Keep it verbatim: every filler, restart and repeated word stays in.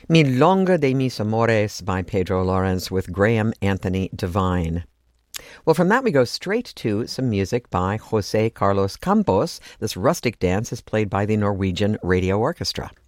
Milonga de mis amores by Pedro Lawrence with Graham Anthony Devine. Well, from that we go straight to some music by Jose Carlos Campos. This rustic dance is played by the Norwegian Radio Orchestra.